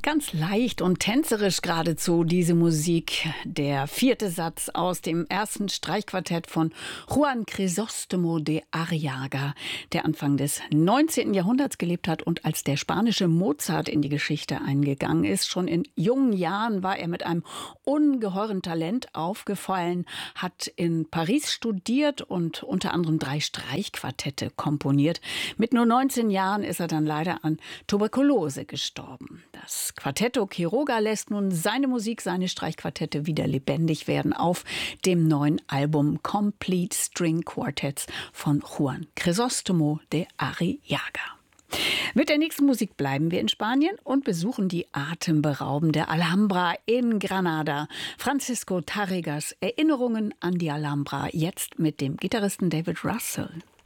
Ganz leicht und tänzerisch geradezu diese Musik. Der vierte Satz aus dem ersten Streichquartett von Juan Crisóstomo de Arriaga, der Anfang des 19. Jahrhunderts gelebt hat und als der spanische Mozart in die Geschichte eingegangen ist. Schon in jungen Jahren war er mit einem ungeheuren Talent aufgefallen, hat in Paris studiert und unter anderem 3 Streichquartette komponiert. Mit nur 19 Jahren ist er dann leider an Tuberkulose gestorben. Das Quartetto Quiroga lässt nun seine Musik, seine Streichquartette wieder lebendig werden auf dem neuen Album Complete String Quartets von Juan Crisóstomo de Arriaga. Mit der nächsten Musik bleiben wir in Spanien und besuchen die atemberaubende Alhambra in Granada. Francisco Tárregas Erinnerungen an die Alhambra, jetzt mit dem Gitarristen David Russell.